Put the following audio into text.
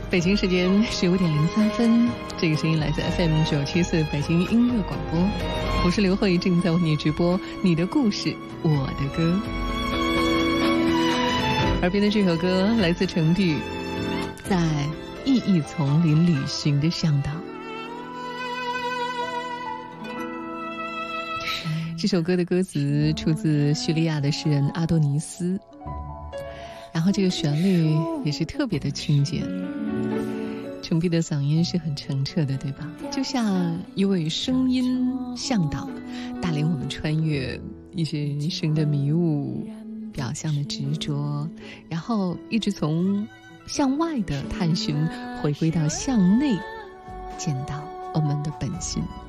北京时间15:03，这个声音来自 FM974北京音乐广播，我是刘慧，正在为你直播你的故事，我的歌。耳边的这首歌来自程璧，在意义丛林旅行的向导。这首歌的歌词出自叙利亚的诗人阿多尼斯，然后这个旋律也是特别的清简，程璧的嗓音是很澄澈的，对吧？就像一位声音向导，带领我们穿越一些人生的迷雾，表象的执着，然后一直从向外的探寻，回归到向内，见到我们的本心。